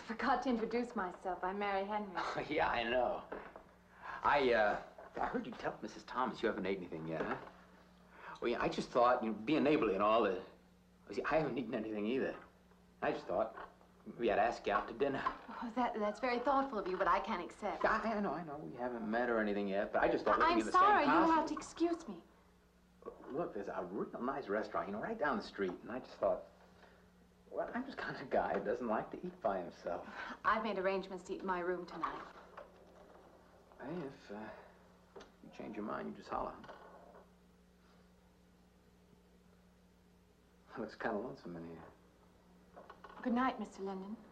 forgot to introduce myself. I'm Mary Henry. Oh, yeah, I know. I heard you tell Mrs. Thomas you haven't ate anything yet, huh? Well, yeah, I just thought, you know, being neighborly and all, see, I haven't eaten anything either. I just thought we had to ask you out to dinner. Oh, that's very thoughtful of you, but I can't accept. I know. We haven't met or anything yet, but I just thought living in the same I'm sorry. house. You'll have to excuse me. Look, there's a real nice restaurant, you know, right down the street, and I just thought, well, I'm just kind of a guy who doesn't like to eat by himself. I've made arrangements to eat in my room tonight. Hey, if you change your mind, you just holler. Looks kind of lonesome in here. Good night, Mr. Linden.